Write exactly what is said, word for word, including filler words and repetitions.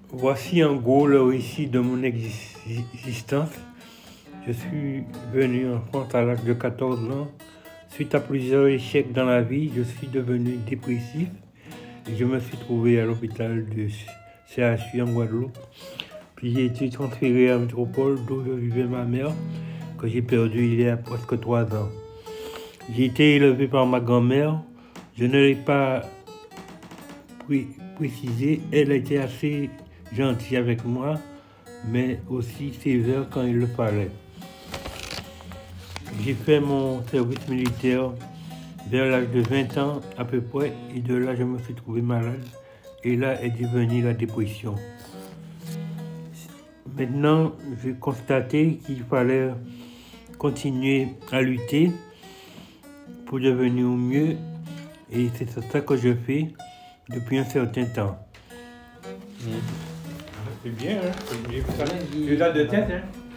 Voici en gros le récit de mon existence. Je suis venu en France à l'âge de quatorze ans. Suite à plusieurs échecs dans la vie, je suis devenu dépressif et je me suis trouvé à l'hôpital de C H U en Guadeloupe. Puis j'ai été transféré à la métropole d'où je vivais ma mère, que j'ai perdue il y a presque trois ans. J'ai été élevé par ma grand-mère. Je ne l'ai pas précisé, elle était assez gentille avec moi, mais aussi sévère quand il le fallait. J'ai fait mon service militaire vers l'âge de vingt ans à peu près, et de là je me suis trouvé malade, et là est devenue la dépression. Maintenant, j'ai constaté qu'il fallait continuer à lutter pour devenir mieux, et c'est ça que je fais depuis un certain temps. Mmh. C'est bien, hein? J'ai vu ça de tête, hein?